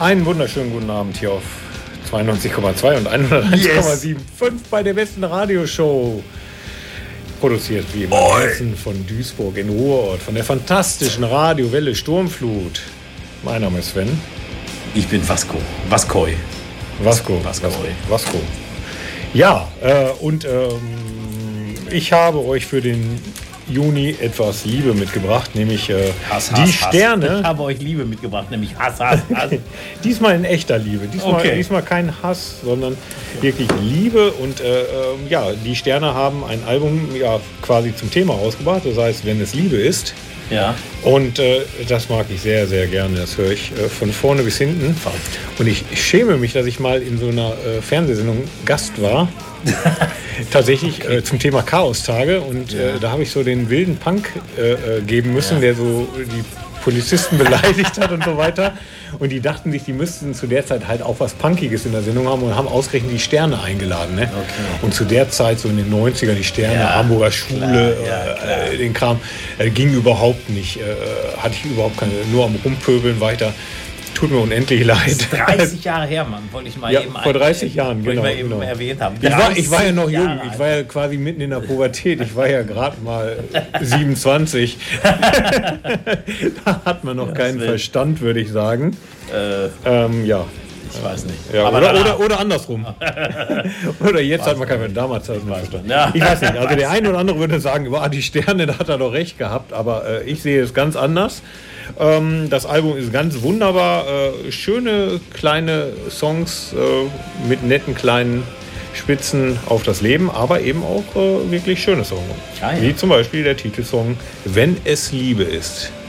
Einen wunderschönen guten Abend hier auf 92,2 und 101,75 bei der besten Radioshow. Produziert wie immer in Hessen von Duisburg in Ruhrort, von der fantastischen Radiowelle Sturmflut. Mein Name ist Sven. Ich bin Vasco. Vasco. Ja, ich habe euch für den Juni etwas Liebe mitgebracht, nämlich die Sterne. Ich habe euch Liebe mitgebracht, nämlich Hass. Diesmal in echter Liebe. Diesmal kein Hass, sondern wirklich Liebe. Und die Sterne haben ein Album quasi zum Thema rausgebracht. Das heißt, wenn es Liebe ist. Ja. Und das mag ich sehr, sehr gerne. Das höre ich von vorne bis hinten. Und ich schäme mich, dass ich mal in so einer Fernsehsendung Gast war. Tatsächlich zum Thema Chaostage. Und da habe ich so den wilden Punk geben müssen, der so die Polizisten beleidigt hat und so weiter. Und die dachten sich, die müssten zu der Zeit halt auch was Punkiges in der Sendung haben und haben ausgerechnet die Sterne eingeladen. Ne? Okay. Und zu der Zeit, so in den 90ern, die Sterne, Hamburger Schule, den Kram, ging überhaupt nicht. Hatte ich überhaupt keine, nur am Rumpöbeln weiter. Tut mir unendlich leid. Das ist 30 Jahre her, Mann, wollte ich mal eben vor 30 Jahren, genau. Erwähnt haben. Ich war ja noch jung, ich war ja quasi mitten in der Pubertät, ich war ja gerade mal 27. Da hat man noch keinen Verstand, würde ich sagen. Ich weiß nicht. Ja, oder andersrum. Oder jetzt hat man keinen damals Verstand. Ja. Ich weiß nicht, also der eine oder andere würde sagen, die Sterne, da hat er doch recht gehabt, aber ich sehe es ganz anders. Das Album ist ganz wunderbar, schöne kleine Songs mit netten kleinen Spitzen auf das Leben, aber eben auch wirklich schöne Songs. Wie zum Beispiel der Titelsong Wenn es Liebe ist.